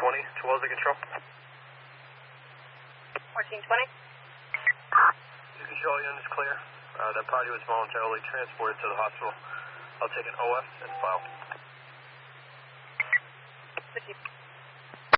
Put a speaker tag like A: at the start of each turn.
A: to Wellesley Control.
B: 1420.
A: You control unit is clear. That party was voluntarily transported to the hospital. I'll take an OF and file.
B: 50.